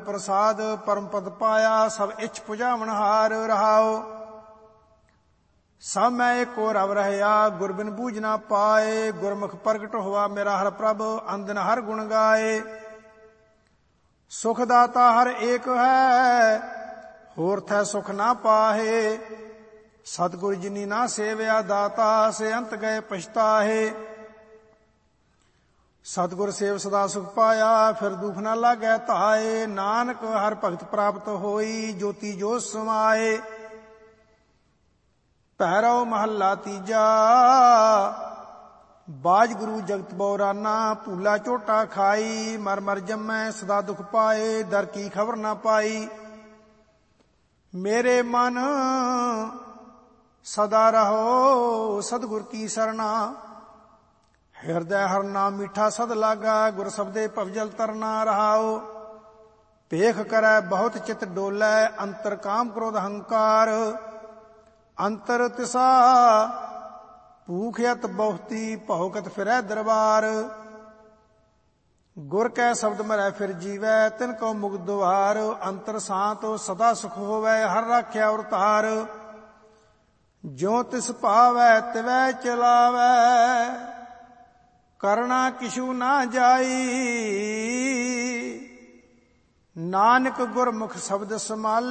प्रसाद परम पद पाया सब इच्छ पुजावन हार रहाओ। सब मैं एको रव रहया गुर बिन बूझ ना पाए। गुरमुख प्रगट हुआ मेरा हर प्रभ अंदन हर गुण गाए। सुखदाता हर एक है होर थै सुख ना पाहे। सतगुर जिनी ना सेवया दाता से अंत गए पछताहे। सतगुर सेव सदा सुख पाया फिर दुख न लागै ताए। नानक हर भगत प्राप्त होई ज्योति जो समाए। भैरव महला तीजा बाज गुरु जगत बौराना। भूला झोटा खाई मर मर जमै सदा दुख पाए। दर की खबर ना पाई मेरे मन सदा रहो सतगुर की सरना। हृदय हर नाम मीठा सद लागा गुर शब्दे भवजल तरना रहाओ। पेख करै बहुत चित डोलै अंतर काम क्रोध अहंकार। अंतर तिसा भूखयत बहुती भौकत फिरै दरबार। गुर कै शब्द मरै फिर जीवै तिनको मुक्त द्वार। अंतर शांत सदा सुख होवै हर राख्या और तार। ज्यों तिस पावै तिवै चलावै करना किछु ना जाई। नानक गुरमुख शब्द समाल